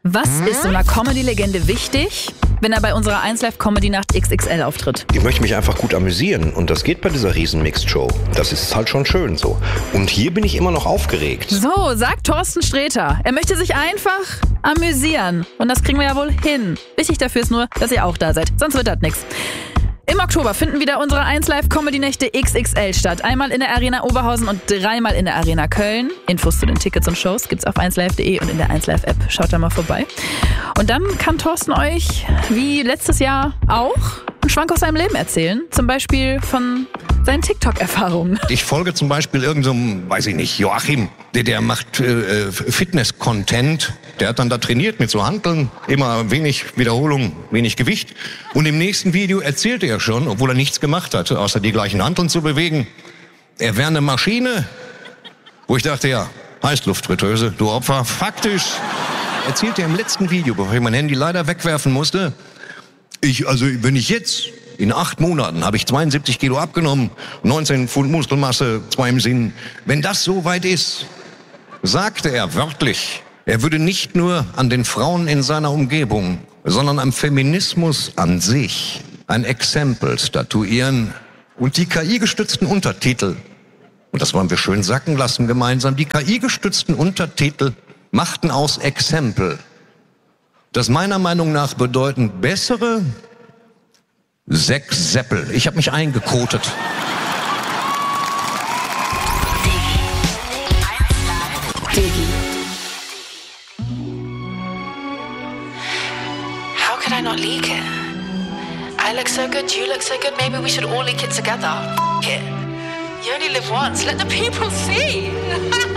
Was ist so einer Comedy-Legende wichtig, wenn er bei unserer 1Live-Comedy-Nacht XXL auftritt? Ich möchte mich einfach gut amüsieren und das geht bei dieser riesen Mixed-Show. Das ist halt schon schön so. Und hier bin ich immer noch aufgeregt. So, sagt Thorsten Sträter. Er möchte sich einfach amüsieren. Und das kriegen wir ja wohl hin. Wichtig dafür ist nur, dass ihr auch da seid. Sonst wird das nichts. Im Oktober finden wieder unsere 1Live-Comedy-Nächte XXL statt. Einmal in der Arena Oberhausen und 3-mal in der Arena Köln. Infos zu den Tickets und Shows gibt's auf 1Live.de und in der 1Live-App. Schaut da mal vorbei. Und dann kann Thorsten euch, wie letztes Jahr auch, einen Schwank aus seinem Leben erzählen. Zum Beispiel von seinen TikTok-Erfahrungen. Ich folge zum Beispiel irgendeinem, weiß ich nicht, Joachim, der macht Fitness-Content. Der hat dann da trainiert mit so Hanteln, immer wenig Wiederholung, wenig Gewicht. Und im nächsten Video erzählte er schon, obwohl er nichts gemacht hatte, außer die gleichen Hanteln zu bewegen, er wäre eine Maschine. Wo ich dachte, ja, Heißluftfritteuse, du Opfer. Faktisch erzählte er im letzten Video, bevor ich mein Handy leider wegwerfen musste, wenn ich jetzt in 8 Monaten habe ich 72 Kilo abgenommen, 19 Pfund Muskelmasse, 2 im Sinn. Wenn das so weit ist, sagte er wörtlich, er würde nicht nur an den Frauen in seiner Umgebung, sondern am Feminismus an sich ein Exempel statuieren. Und die KI-gestützten Untertitel, und das wollen wir schön sacken lassen gemeinsam, die KI-gestützten Untertitel machten aus Exempel, das meiner Meinung nach bedeuten bessere Seppel. Ich habe mich eingekotet. How could I not leak it? I look so good, you look so good, maybe we should all leak it together. F it. You only live once, let the people see.